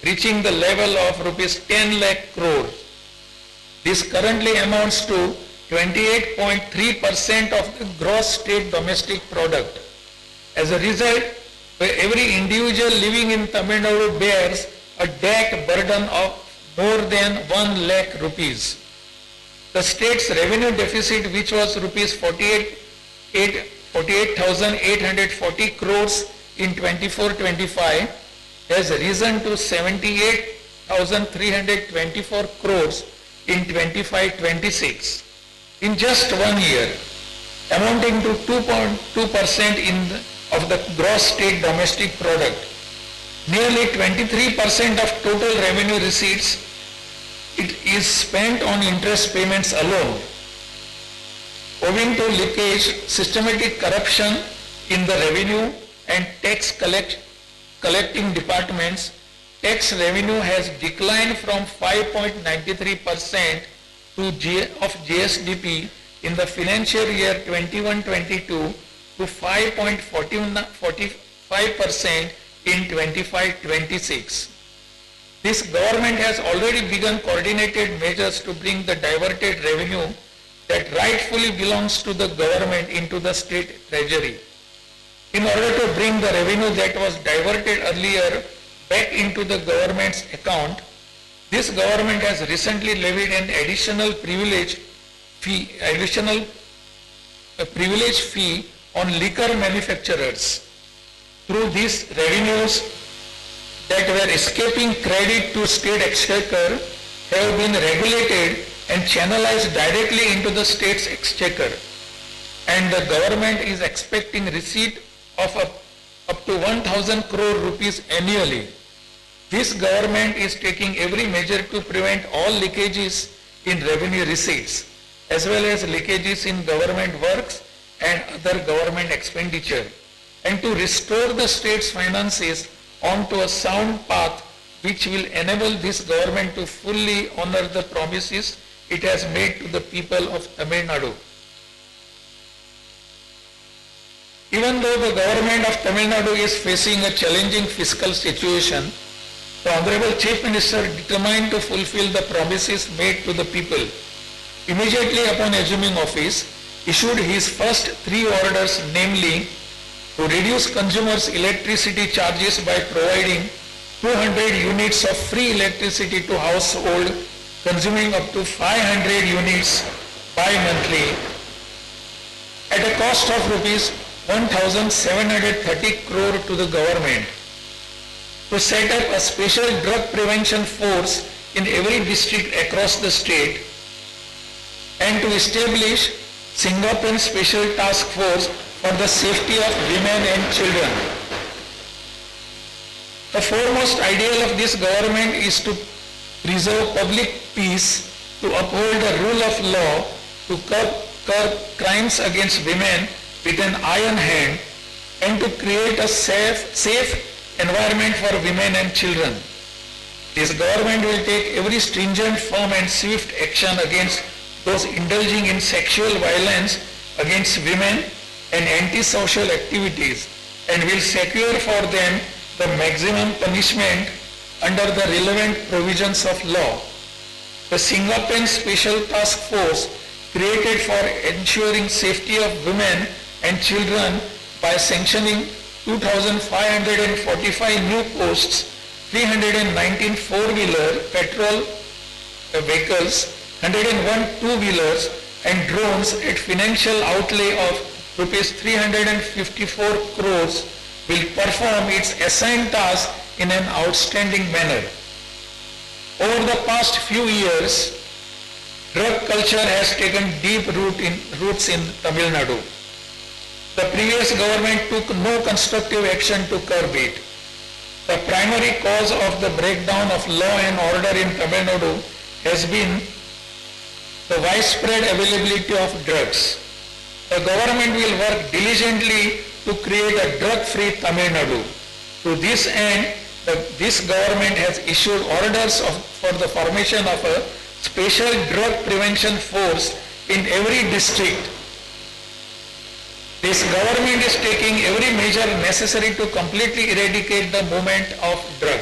reaching the level of rupees 10 lakh crore. This currently amounts to 28.3% of the gross state domestic product. As a result, every individual living in Tamil Nadu bears a debt burden of more than 1 lakh rupees. The state's revenue deficit, which was rupees 48,840 crores in 24-25, has risen to 78,324 crores in 25-26 in just 1 year, amounting to 2.2% of the gross state domestic product. Nearly 23% of total revenue receipts is spent on interest payments alone. Owing to leakage, systematic corruption in the revenue and tax collecting departments, tax revenue has declined from 5.93% of GSDP in the financial year 21-22 to 5.45% in 25-26. This government has already begun coordinated measures to bring the diverted revenue that rightfully belongs to the government into the state treasury. In order to bring the revenue that was diverted earlier back into the government's account, this government has recently levied an additional privilege fee on liquor manufacturers. Through these revenues that were escaping credit to state exchequer have been regulated and channelized directly into the state's exchequer, and the government is expecting receipt of up to 1,000 crore rupees annually. This government is taking every measure to prevent all leakages in revenue receipts, as well as leakages in government works and other government expenditure, and to restore the state's finances onto a sound path which will enable this government to fully honor the promises it has made to the people of Tamil Nadu. Even though the government of Tamil Nadu is facing a challenging fiscal situation, the Honorable Chief Minister determined to fulfill the promises made to the people. Immediately upon assuming office, issued his first 3 orders, namely, to reduce consumers' electricity charges by providing 200 units of free electricity to household consuming up to 500 units bi-monthly at a cost of rupees 1,730 crore to the government. To set up a special drug prevention force in every district across the state, and to establish Singapore Special Task Force for the safety of women and children. The foremost ideal of this government is to preserve public peace, to uphold the rule of law, to curb crimes against women with an iron hand, and to create a safe environment for women and children. This government will take every stringent, firm and swift action against those indulging in sexual violence against women and antisocial activities, and will secure for them the maximum punishment under the relevant provisions of law. The Singapore Special Task Force, created for ensuring safety of women and children by sanctioning 2,545 new posts, 319 four-wheeler petrol vehicles, 101 two-wheelers and drones at financial outlay of rupees 354 crores, will perform its assigned task in an outstanding manner. Over the past few years, drug culture has taken deep roots in Tamil Nadu. The previous government took no constructive action to curb it. The primary cause of the breakdown of law and order in Tamil Nadu has been the widespread availability of drugs. The government will work diligently to create a drug-free Tamil Nadu. To this end, this government has issued orders for the formation of a special drug prevention force in every district. This government is taking every measure necessary to completely eradicate the movement of drugs.